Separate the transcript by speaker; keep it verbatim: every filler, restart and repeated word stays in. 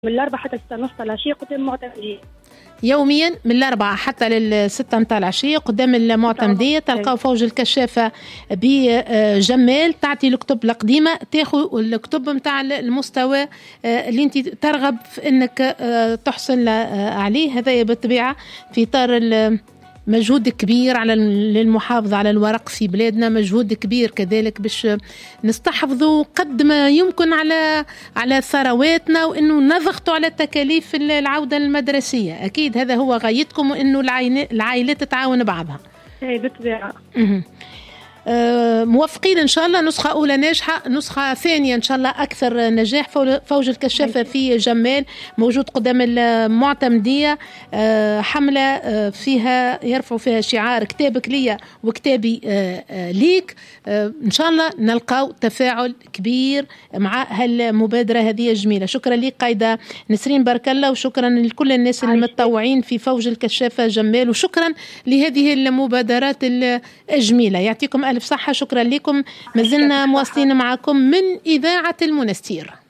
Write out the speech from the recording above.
Speaker 1: من الأربعة حتى الستة ونص العشية قدام المعتمدية.
Speaker 2: يوميا من الأربعة حتى للستة متاع العشية قدام المعتمدية تلقاو فوج الكشافة بجمال، تعطي الكتب القديمة، تاخذ الكتب متاع المستوى اللي انت ترغب في انك تحصل عليه. هذا بالطبيعة في إطار مجهود كبير على للمحافظة على الورق في بلادنا، مجهود كبير كذلك باش نستحفظوا قد ما يمكن على على ثرواتنا، وانه نضغطوا على تكاليف العودة المدرسية. اكيد هذا هو غايتكم، وانه العائلات تتعاون بعضها.
Speaker 1: اي بالطبيعة.
Speaker 2: أه موفقين إن شاء الله. نسخة أولى ناجحة، نسخة ثانية إن شاء الله أكثر نجاح. فوج الكشافة في جمال موجود قدام المعتمدية، أه حملة أه فيها يرفعوا فيها شعار كتابك ليا وكتابي أه أه ليك. أه إن شاء الله نلقاو تفاعل كبير مع هالمبادرة هذه الجميلة. شكرا لك قايدة نسرين، بارك الله، وشكرا لكل الناس المتطوعين في فوج الكشافة جمال، وشكرا لهذه المبادرات الجميلة. يعطيكم ألف صحة. شكرا لكم. ما زلنا مواصلين معكم من إذاعة المنستير.